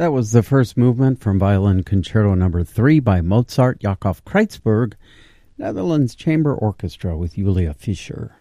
That was the first movement from Violin Concerto No. 3 by Mozart, Yakov Kreitzberg, Netherlands Chamber Orchestra with Julia Fischer.